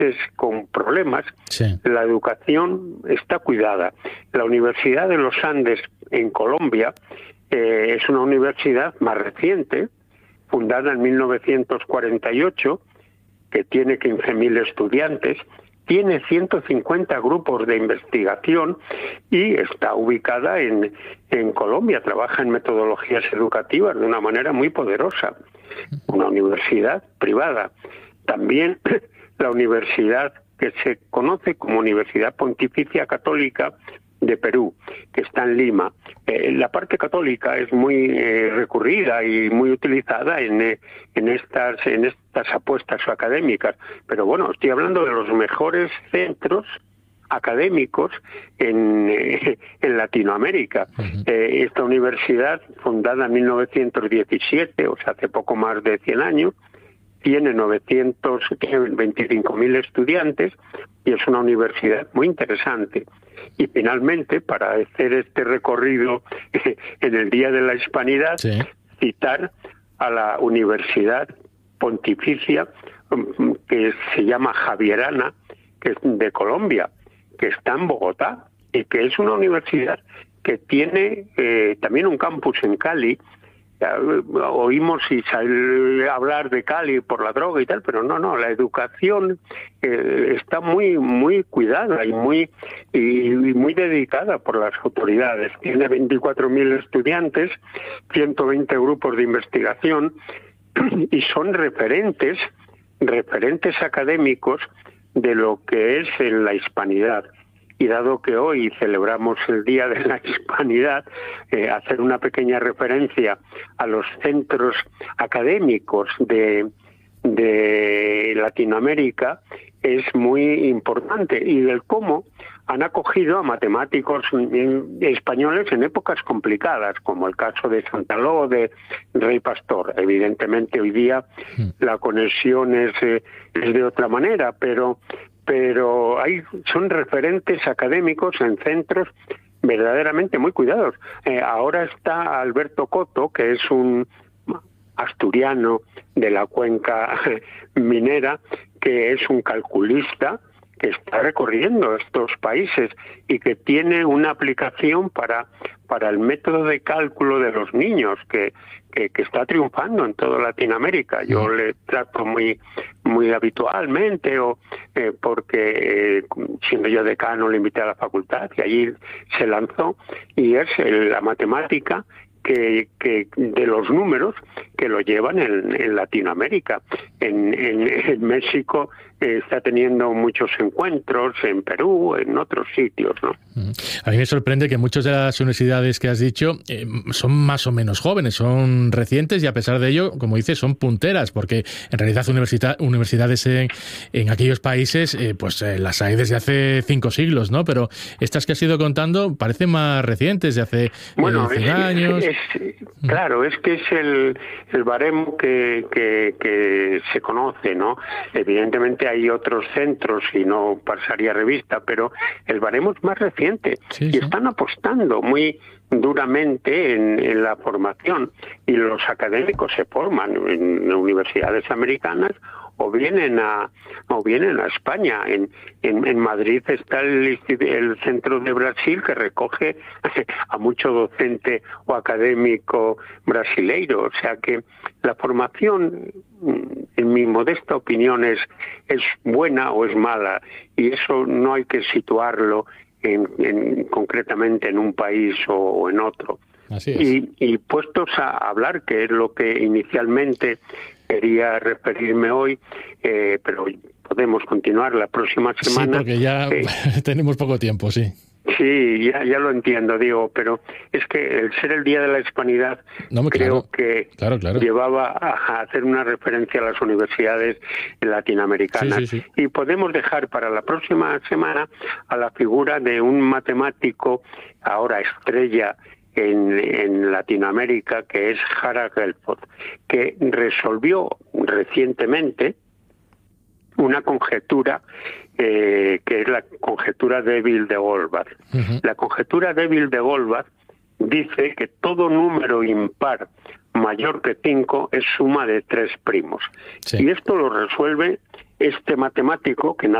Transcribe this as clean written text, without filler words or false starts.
países con problemas, sí, la educación está cuidada. La Universidad de los Andes en Colombia es una universidad más reciente, fundada en 1948, que tiene 15.000 estudiantes, tiene 150 grupos de investigación y está ubicada en Colombia. Trabaja en metodologías educativas de una manera muy poderosa. Una universidad privada. También la universidad que se conoce como Universidad Pontificia Católica de Perú, que está en Lima. La parte católica es muy recurrida y muy utilizada en estas apuestas académicas. Pero bueno, estoy hablando de los mejores centros académicos en Latinoamérica. Esta universidad, fundada en 1917, o sea, hace poco más de 100 años, tiene 25.000 estudiantes y es una universidad muy interesante. Y finalmente, para hacer este recorrido en el Día de la Hispanidad, sí, citar a la Universidad Pontificia, que se llama Javierana, que es de Colombia, que está en Bogotá, y que es una universidad que tiene también un campus en Cali. Oímos hablar de Cali por la droga y tal, pero no, la educación está muy cuidada y muy dedicada por las autoridades. Tiene 24.000 estudiantes, 120 grupos de investigación y son referentes académicos de lo que es en la hispanidad. Y dado que hoy celebramos el Día de la Hispanidad, hacer una pequeña referencia a los centros académicos de Latinoamérica es muy importante, y del cómo han acogido a matemáticos españoles en épocas complicadas, como el caso de Santaló, de Rey Pastor. Evidentemente hoy día la conexión es de otra manera, pero son referentes académicos en centros verdaderamente muy cuidados. Ahora está Alberto Coto, que es un asturiano de la cuenca minera, que es un calculista que está recorriendo estos países y que tiene una aplicación para el método de cálculo de los niños que está triunfando en toda Latinoamérica. Yo le trato muy habitualmente, porque siendo yo decano le invité a la facultad y allí se lanzó, y es la matemática que de los números que lo llevan en Latinoamérica. En México está teniendo muchos encuentros, en Perú, en otros sitios, ¿no? A mí me sorprende que muchas de las universidades que has dicho son más o menos jóvenes, son recientes, y a pesar de ello, como dices, son punteras, porque en realidad universidades en aquellos países las hay desde hace 5 siglos, ¿no? Pero estas que has ido contando parecen más recientes, de hace 100 años. Claro, es que es el baremo que se conoce, ¿no? Evidentemente hay otros centros y no pasaría revista, pero el baremo es más reciente, y están apostando muy duramente en la formación, y los académicos se forman en universidades americanas o vienen a España. En Madrid está el Centro de Brasil, que recoge a mucho docente o académico brasileiro. O sea que la formación, en mi modesta opinión, es buena o es mala, y eso no hay que situarlo concretamente en un país o en otro. Así es. Y puestos a hablar, que es lo que inicialmente quería referirme hoy, pero podemos continuar la próxima semana. Sí, porque ya tenemos poco tiempo, sí. Sí, ya lo entiendo, Diego, pero es que el ser el Día de la Hispanidad, creo que llevaba a hacer una referencia a las universidades latinoamericanas. Sí. Y podemos dejar para la próxima semana a la figura de un matemático ahora estrella en Latinoamérica, que es Harald Gelfond, que resolvió recientemente una conjetura que es la conjetura débil de Goldbach. La conjetura débil de Goldbach dice que todo número impar mayor que 5 es suma de 3 primos. Y esto lo resuelve este matemático, que